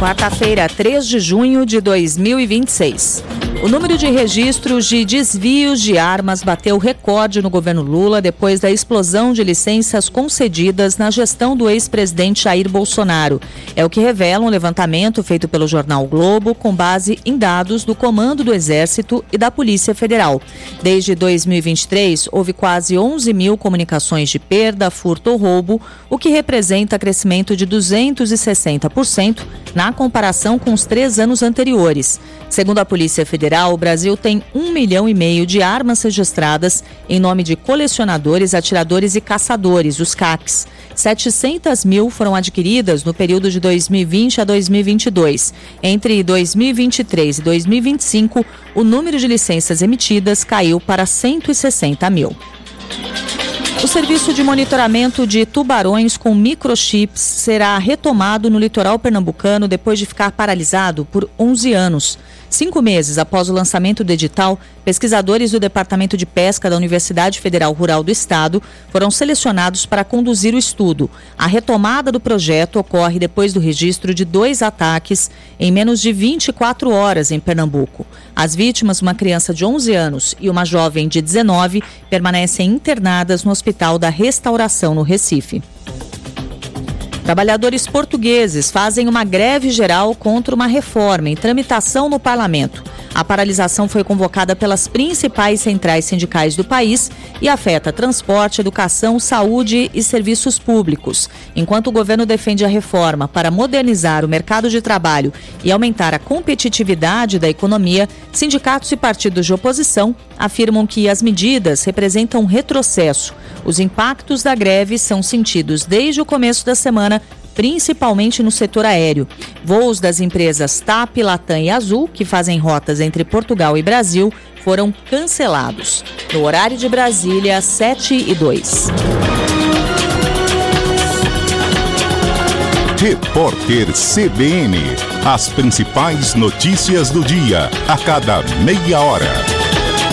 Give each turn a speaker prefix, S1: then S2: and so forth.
S1: Quarta-feira, 3 de junho de 2026. O número de registros de desvios de armas bateu recorde no governo Lula depois da explosão de licenças concedidas na gestão do ex-presidente Jair Bolsonaro. É o que revela um levantamento feito pelo jornal o Globo com base em dados do Comando do Exército e da Polícia Federal. Desde 2023, houve quase 11 mil comunicações de perda, furto ou roubo, o que representa crescimento de 260% na comparação com os 3 anos anteriores. Segundo a Polícia Federal, o Brasil tem 1,5 milhão de armas registradas em nome de colecionadores, atiradores e caçadores, os CACs. 700 mil foram adquiridas no período de 2020 a 2022. Entre 2023 e 2025, o número de licenças emitidas caiu para 160 mil. O serviço de monitoramento de tubarões com microchips será retomado no litoral pernambucano depois de ficar paralisado por 11 anos. 5 meses após o lançamento do edital, pesquisadores do Departamento de Pesca da Universidade Federal Rural do Estado foram selecionados para conduzir o estudo. A retomada do projeto ocorre depois do registro de 2 ataques em menos de 24 horas em Pernambuco. As vítimas, uma criança de 11 anos e uma jovem de 19, permanecem internadas no Hospital da Restauração, no Recife. Trabalhadores portugueses fazem uma greve geral contra uma reforma em tramitação no parlamento. A paralisação foi convocada pelas principais centrais sindicais do país e afeta transporte, educação, saúde e serviços públicos. Enquanto o governo defende a reforma para modernizar o mercado de trabalho e aumentar a competitividade da economia, sindicatos e partidos de oposição afirmam que as medidas representam um retrocesso. Os impactos da greve são sentidos desde o começo da semana, principalmente no setor aéreo. Voos das empresas TAP, Latam e Azul, que fazem rotas entre Portugal e Brasil, foram cancelados. No horário de Brasília, 7h02.
S2: Repórter CBN. As principais notícias do dia, a cada meia hora.